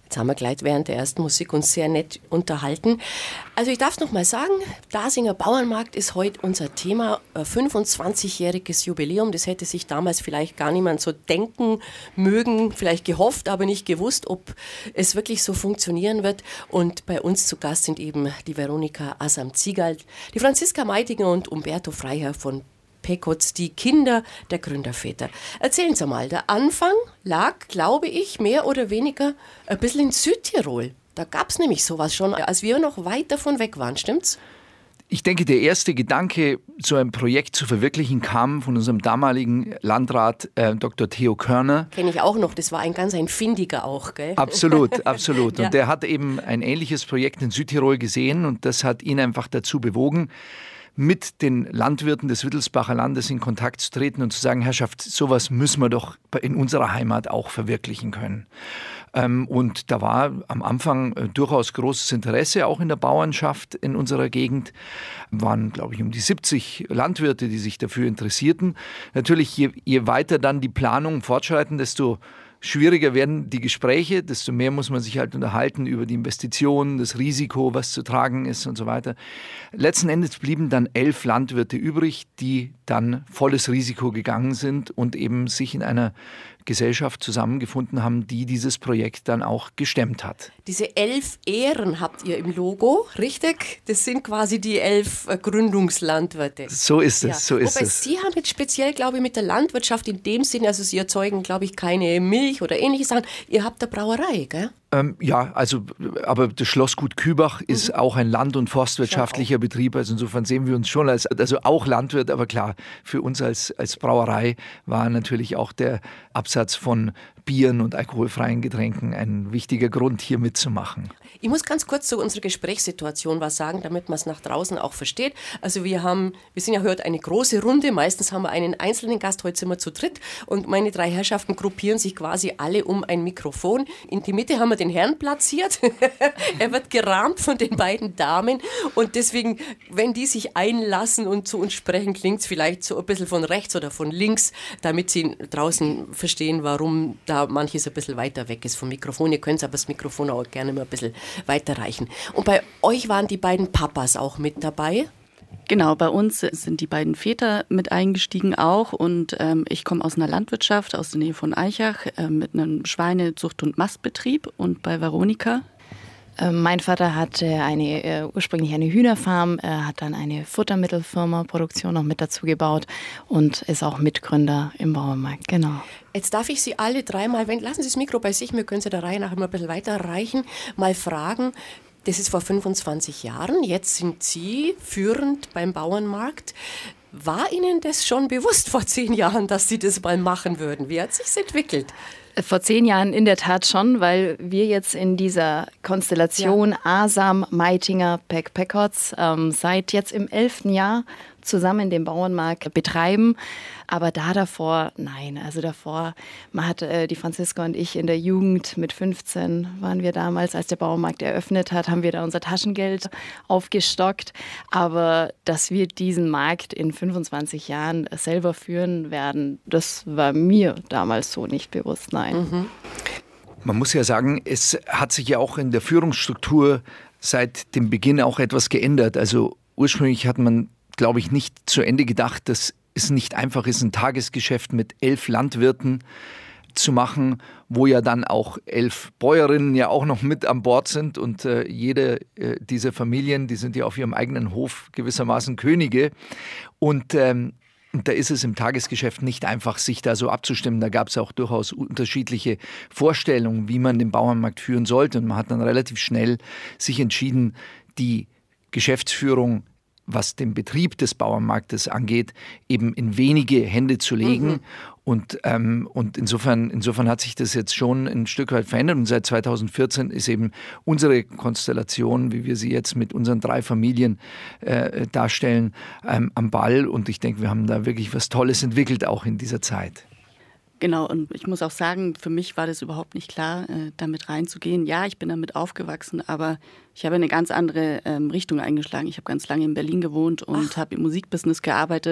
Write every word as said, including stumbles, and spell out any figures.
Jetzt haben wir gleich während der ersten Musik uns sehr nett unterhalten. Also ich darf noch mal sagen, Darsinger Bauernmarkt ist heute unser Thema. fünfundzwanzigjähriges Jubiläum. Das hätte sich damals vielleicht gar niemand so denken mögen, vielleicht gehofft, aber nicht gewusst, ob es wirklich so funktionieren wird. Und bei uns zu Gast sind eben die Veronika Assam-Ziegald, die Franziska Meitinger und Umberto Freiherr von Pekotz, die Kinder der Gründerväter. Erzählen Sie mal, der Anfang lag, glaube ich, mehr oder weniger ein bisschen in Südtirol. Da gab es nämlich sowas schon, als wir noch weit davon weg waren, stimmt's? Ich denke, der erste Gedanke, so ein Projekt zu verwirklichen, kam von unserem damaligen Landrat äh, Doktor Theo Körner. Kenne ich auch noch, das war ein ganz ein Findiger auch, gell? Absolut, absolut. Ja. Und der hat eben ein ähnliches Projekt in Südtirol gesehen und das hat ihn einfach dazu bewogen, mit den Landwirten des Wittelsbacher Landes in Kontakt zu treten und zu sagen, Herrschaft, sowas müssen wir doch in unserer Heimat auch verwirklichen können. Und da war am Anfang durchaus großes Interesse, auch in der Bauernschaft in unserer Gegend. Waren, glaube ich, um die siebzig Landwirte, die sich dafür interessierten. Natürlich, je, je weiter dann die Planungen fortschreiten, desto schwieriger werden die Gespräche, desto mehr muss man sich halt unterhalten über die Investitionen, das Risiko, was zu tragen ist und so weiter. Letzten Endes blieben dann elf Landwirte übrig, die dann volles Risiko gegangen sind und eben sich in einer Gesellschaft zusammengefunden haben, die dieses Projekt dann auch gestemmt hat. Diese elf Ehren habt ihr im Logo, richtig? Das sind quasi die elf Gründungslandwirte. So ist es, ja. so ist Wobei es. Sie haben jetzt speziell, glaube ich, mit der Landwirtschaft in dem Sinne, also Sie erzeugen, glaube ich, keine Milch oder ähnliche Sachen. Ihr habt eine Brauerei, gell? Ähm, ja, also, aber das Schlossgut Kübach ist mhm. auch ein land- und forstwirtschaftlicher Betrieb. Also insofern sehen wir uns schon als, also auch Landwirt, aber klar, für uns als, als Brauerei war natürlich auch der Absatz von Bieren und alkoholfreien Getränken ein wichtiger Grund, hier mitzumachen. Ich muss ganz kurz zu unserer Gesprächssituation was sagen, damit man es nach draußen auch versteht. Also wir haben, wir sind ja heute eine große Runde, meistens haben wir einen einzelnen Gast, heute sind wir zu dritt und meine drei Herrschaften gruppieren sich quasi alle um ein Mikrofon. In die Mitte haben wir den Herrn platziert, er wird gerahmt von den beiden Damen und deswegen, wenn die sich einlassen und zu uns sprechen, klingt es vielleicht so ein bisschen von rechts oder von links, damit sie draußen verstehen, warum da manches ein bisschen weiter weg ist vom Mikrofon. Ihr könnt aber das Mikrofon auch gerne mal ein bisschen weiterreichen. Und bei euch waren die beiden Papas auch mit dabei? Genau, bei uns sind die beiden Väter mit eingestiegen auch und ähm, ich komme aus einer Landwirtschaft aus der Nähe von Aichach äh, mit einem Schweinezucht- und Mastbetrieb und bei Veronika. Mein Vater hatte eine, äh, ursprünglich eine Hühnerfarm, er hat dann eine Futtermittelfirma, Produktion noch mit dazu gebaut und ist auch Mitgründer im Bauernmarkt, genau. Jetzt darf ich Sie alle dreimal, wenn, lassen Sie das Mikro bei sich, wir können Sie der Reihe nach immer ein bisschen weiterreichen, mal fragen, das ist vor fünfundzwanzig Jahren, jetzt sind Sie führend beim Bauernmarkt. War Ihnen das schon bewusst vor zehn Jahren, dass Sie das mal machen würden? Wie hat es sich entwickelt? Vor zehn Jahren in der Tat schon, weil wir jetzt in dieser Konstellation ja. Asam, Meitinger, Pekotz ähm, seit jetzt im elften Jahr zusammen den Bauernmarkt betreiben. Aber da davor, nein, also davor, man hat äh, die Franziska und ich in der Jugend mit fünfzehn waren wir damals, als der Bauernmarkt eröffnet hat, haben wir da unser Taschengeld aufgestockt. Aber dass wir diesen Markt in fünfundzwanzig Jahren selber führen werden, das war mir damals so nicht bewusst, nein. Mhm. Man muss ja sagen, es hat sich ja auch in der Führungsstruktur seit dem Beginn auch etwas geändert. Also ursprünglich hat man, glaube ich, nicht zu Ende gedacht, dass es nicht einfach ist, ein Tagesgeschäft mit elf Landwirten zu machen, wo ja dann auch elf Bäuerinnen ja auch noch mit an Bord sind und äh, jede äh, dieser Familien, die sind ja auf ihrem eigenen Hof gewissermaßen Könige und ähm, Und da ist es im Tagesgeschäft nicht einfach, sich da so abzustimmen. Da gab es auch durchaus unterschiedliche Vorstellungen, wie man den Bauernmarkt führen sollte. Und man hat dann relativ schnell sich entschieden, die Geschäftsführung, was den Betrieb des Bauernmarktes angeht, eben in wenige Hände zu legen. Mhm. Und, ähm, und insofern, insofern hat sich das jetzt schon ein Stück weit verändert. Und seit zweitausendvierzehn ist eben unsere Konstellation, wie wir sie jetzt mit unseren drei Familien äh, darstellen, ähm, am Ball. Und ich denke, wir haben da wirklich was Tolles entwickelt, auch in dieser Zeit. Genau, und ich muss auch sagen, für mich war das überhaupt nicht klar, äh, damit reinzugehen. Ja, ich bin damit aufgewachsen, aber ich habe eine ganz andere ähm, Richtung eingeschlagen. Ich habe ganz lange in Berlin gewohnt und habe im Musikbusiness gearbeitet.